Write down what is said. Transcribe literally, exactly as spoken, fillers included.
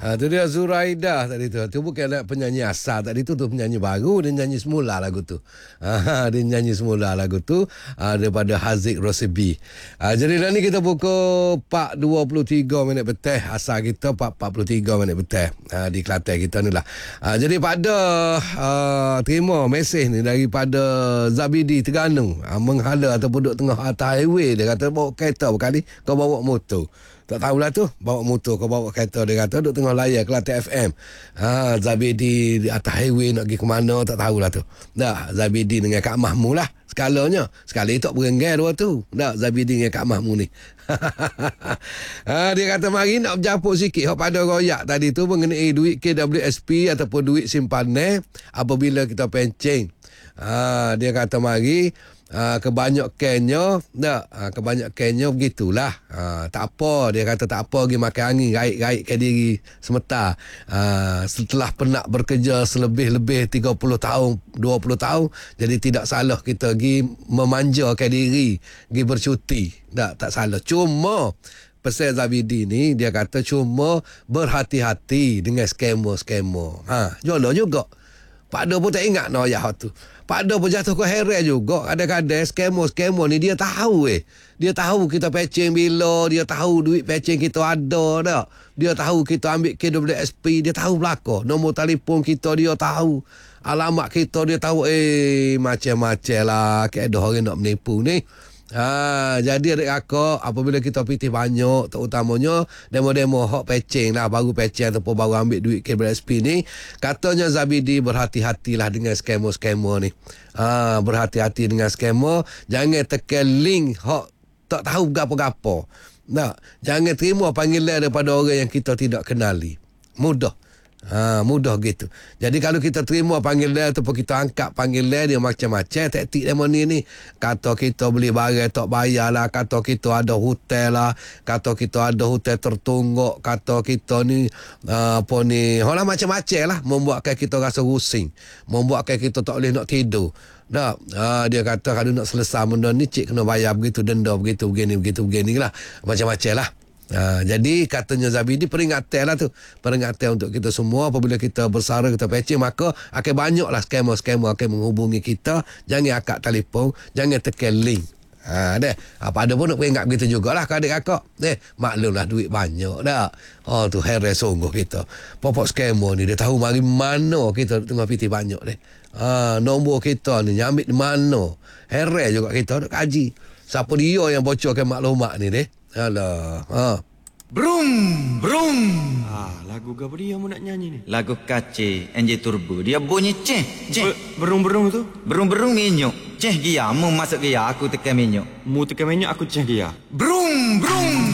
Ha, tu dia Zuraidah tadi tu. Tu bukan penyanyi asal tadi tu, tu penyanyi baru. Dia nyanyi semula lagu tu. Ha, dia nyanyi semula lagu tu ha, daripada Haziq Rosibi. Ha, jadi dah ni kita pukul empat dua puluh tiga minit petang. Asal kita empat empat puluh tiga minit petang ha, di Kelantan kita ni lah. Ha, jadi pada uh, terima mesej ni daripada Zabidi Terengganu. Ha, menghala ataupun duduk tengah atas highway. Dia kata bawa kereta berkali kau bawa motor. Tak tahulah tu, bawa motor kau bawa kereta, dia kata duduk tengah layar Kelantan F M. Ha, Zabidi di atas highway nak pergi ke mana tak tahulah tu. Dah Zabidi dengan Kak Mahmud lah skalanya. Sekali tak berenggai dua tu. Dah Zabidi dengan Kak Mahmud ni. Ha, dia kata mari nak berjapuk sikit hak pada royak tadi tu mengenai duit K W S P ataupun duit simpanan apabila kita pencen. Ha, dia kata mari Uh, kebanyakannya tak uh, kebanyakannya begitulah uh, tak apa, dia kata tak apa pergi makan angin gaik-gaik ke diri semata uh, setelah penat bekerja selebih-lebih tiga puluh tahun dua puluh tahun, jadi tidak salah kita pergi memanjakan diri pergi bercuti, tak tak salah. Cuma pesan Zabidi ni dia kata cuma berhati-hati dengan skema-skema. Ha, jodoh juga Pak Do pun tak ingat no ayah tu. Pak Do pun jatuh ke heret juga. Kadang-kadang skema-skema ni dia tahu eh. Dia tahu kita pecing bila, dia tahu duit pecing kita ada tak. Dia tahu kita ambil K W S P, dia tahu belaka. Nombor telefon kita dia tahu. Alamat kita dia tahu. Eh, macam-macam lah. Keadaan orang nak menipu ni. Ha, jadi adik kakak apabila kita pitih banyak terutamanya demo-demo hak pecing lah, baru pecing ataupun baru ambil duit K W S P ni, katanya Zabidi berhati-hatilah dengan skema-skema ni. Ha, berhati-hati dengan skema, jangan tekan link hak tak tahu gapo-gapo. Nah, jangan terima panggilan daripada orang yang kita tidak kenali. Mudah. Ha, mudah gitu. Jadi kalau kita terima panggilan ataupun kita angkat panggilan dia macam-macam taktik demo ni ni. Kata kita beli barang tak bayar lah, kata kita ada hotel lah, kata kita ada hotel tertungguk, kata kita ni uh, apa ni, hola macam-macam lah, membuatkan kita rasa rusing, membuatkan kita tak boleh nak tidur. Nah, ha, dia kata kalau nak selesai benda ni cik kena bayar begitu, denda begitu, begini, begitu, begini lah. Macam-macam lah. Ha, jadi katanya Zabidi peringatan lah tu, peringatan untuk kita semua apabila kita bersara, kita pecing, maka akan banyaklah skema-skema akan menghubungi kita. Jangan akak telefon, jangan tekan link. Ha, deh, apa ada pun nak peringat begitu jugalah ke adik kakak. Deh, maklumlah duit banyak dah. Oh tu heran sungguh kita. Popok skema ni dia tahu mari mana kita tengah pitih banyak deh. Ha, nombor kita ni nyambil di mana. Heran juga kita nak kaji. Siapa dia yang bocorkan maklumat ni deh? Alah, ha. Brum, brum. Ah, lagu apa dia mu nak nyanyi ni? Lagu Kace, N J Turbo. Dia bunyi ceh, ceh. Berung-berung tu? Berung-berung minyak. Ceh gia, mu masuk gia, aku tekan minyak. Mu tekan minyak, aku ceh dia. Brum, brum.